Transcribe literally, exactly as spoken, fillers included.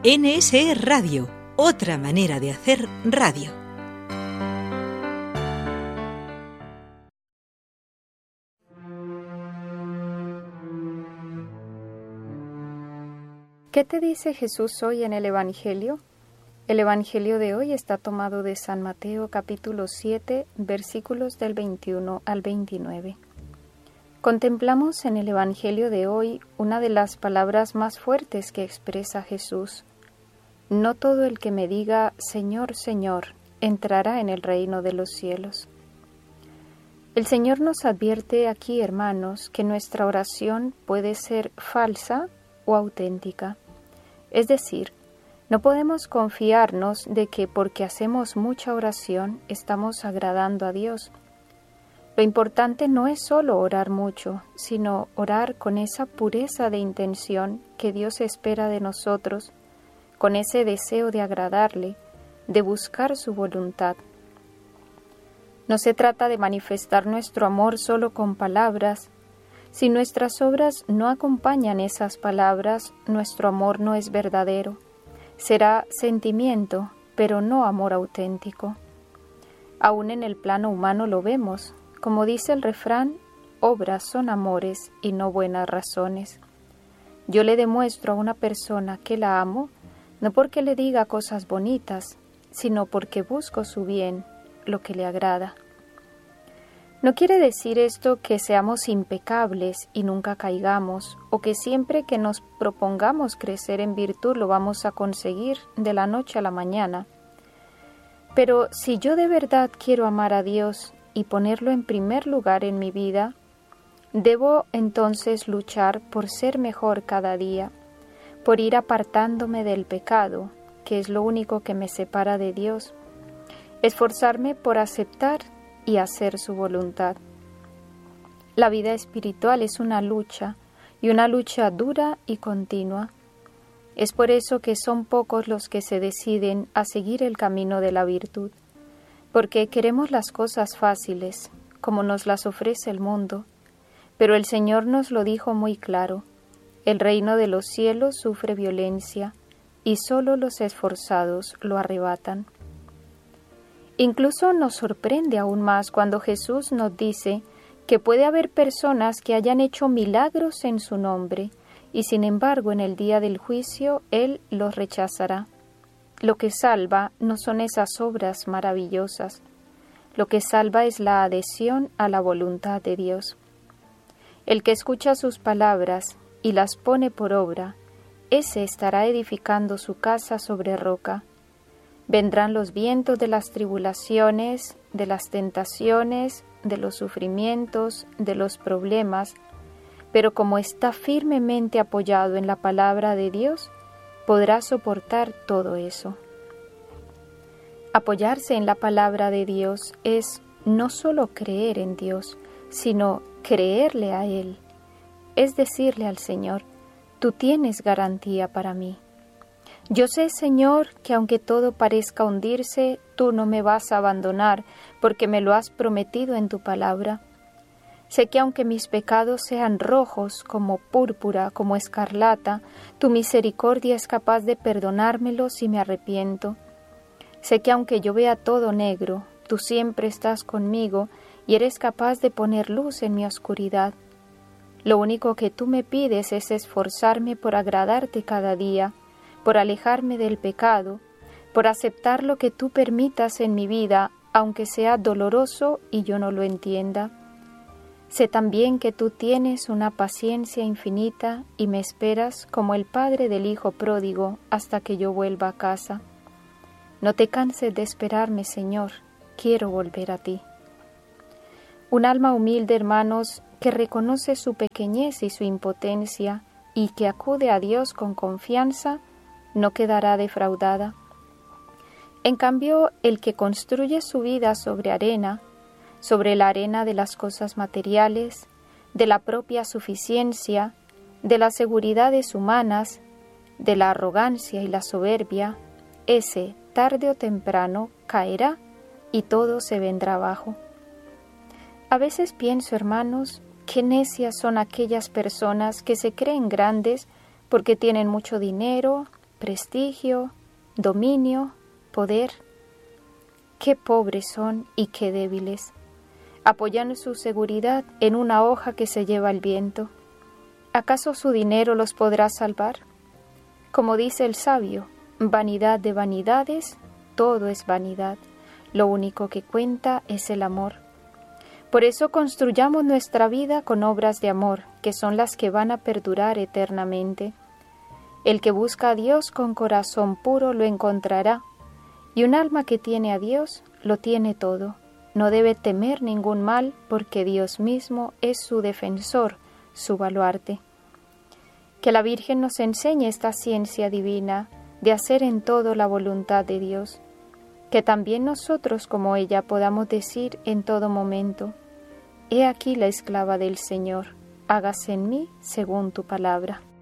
N S E Radio, otra manera de hacer radio. ¿Qué te dice Jesús hoy en el Evangelio? El Evangelio de hoy está tomado de San Mateo capítulo siete, versículos del veintiuno al veintinueve. Contemplamos en el Evangelio de hoy una de las palabras más fuertes que expresa Jesús. No todo el que me diga, Señor, Señor, entrará en el reino de los cielos. El Señor nos advierte aquí, hermanos, que nuestra oración puede ser falsa o auténtica. Es decir, no podemos confiarnos de que porque hacemos mucha oración estamos agradando a Dios. Lo importante no es solo orar mucho, sino orar con esa pureza de intención que Dios espera de nosotros, con ese deseo de agradarle, de buscar su voluntad. No se trata de manifestar nuestro amor solo con palabras. Si nuestras obras no acompañan esas palabras, nuestro amor no es verdadero. Será sentimiento, pero no amor auténtico. Aún en el plano humano lo vemos. Como dice el refrán, obras son amores y no buenas razones. Yo le demuestro a una persona que la amo, no porque le diga cosas bonitas, sino porque busco su bien, lo que le agrada. No quiere decir esto que seamos impecables y nunca caigamos, o que siempre que nos propongamos crecer en virtud lo vamos a conseguir de la noche a la mañana. Pero si yo de verdad quiero amar a Dios y ponerlo en primer lugar en mi vida, debo entonces luchar por ser mejor cada día, por ir apartándome del pecado, que es lo único que me separa de Dios, esforzarme por aceptar y hacer su voluntad. La vida espiritual es una lucha, y una lucha dura y continua. Es por eso que son pocos los que se deciden a seguir el camino de la virtud, porque queremos las cosas fáciles, como nos las ofrece el mundo, pero el Señor nos lo dijo muy claro: el reino de los cielos sufre violencia, y solo los esforzados lo arrebatan. Incluso nos sorprende aún más cuando Jesús nos dice que puede haber personas que hayan hecho milagros en su nombre, y sin embargo en el día del juicio Él los rechazará. Lo que salva no son esas obras maravillosas, lo que salva es la adhesión a la voluntad de Dios. El que escucha sus palabras y las pone por obra, ese estará edificando su casa sobre roca. Vendrán los vientos de las tribulaciones, de las tentaciones, de los sufrimientos, de los problemas, pero como está firmemente apoyado en la palabra de Dios, podrá soportar todo eso. Apoyarse en la palabra de Dios es no solo creer en Dios, sino creerle a Él. Es decirle al Señor: tú tienes garantía para mí. Yo sé, Señor, que aunque todo parezca hundirse, tú no me vas a abandonar, porque me lo has prometido en tu palabra. Sé que aunque mis pecados sean rojos como púrpura, como escarlata, tu misericordia es capaz de perdonármelos si me arrepiento. Sé que aunque yo vea todo negro, tú siempre estás conmigo y eres capaz de poner luz en mi oscuridad. Lo único que tú me pides es esforzarme por agradarte cada día, por alejarme del pecado, por aceptar lo que tú permitas en mi vida, aunque sea doloroso y yo no lo entienda. Sé también que tú tienes una paciencia infinita y me esperas como el padre del hijo pródigo hasta que yo vuelva a casa. No te canses de esperarme, Señor, quiero volver a ti. Un alma humilde, hermanos, que reconoce su pequeñez y su impotencia y que acude a Dios con confianza, no quedará defraudada. En cambio, el que construye su vida sobre arena, sobre la arena de las cosas materiales, de la propia suficiencia, de las seguridades humanas, de la arrogancia y la soberbia, ese, tarde o temprano, caerá y todo se vendrá abajo. A veces pienso, hermanos, qué necias son aquellas personas que se creen grandes porque tienen mucho dinero, prestigio, dominio, poder. Qué pobres son y qué débiles. Apoyan su seguridad en una hoja que se lleva el viento. ¿Acaso su dinero los podrá salvar? Como dice el sabio, vanidad de vanidades, todo es vanidad. Lo único que cuenta es el amor. Por eso construyamos nuestra vida con obras de amor, que son las que van a perdurar eternamente. El que busca a Dios con corazón puro lo encontrará, y un alma que tiene a Dios lo tiene todo. No debe temer ningún mal, porque Dios mismo es su defensor, su baluarte. Que la Virgen nos enseñe esta ciencia divina de hacer en todo la voluntad de Dios, que también nosotros como ella podamos decir en todo momento: He aquí la esclava del Señor, hágase en mí según tu palabra.